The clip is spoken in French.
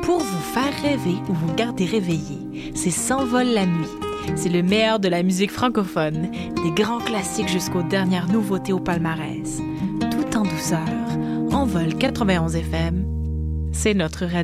pour vous faire rêver ou vous garder réveillé. C'est S'envole la nuit. C'est le meilleur de la musique francophone, des grands classiques jusqu'aux dernières nouveautés au palmarès. Tout en douceur, Envol 91 FM, c'est notre radio.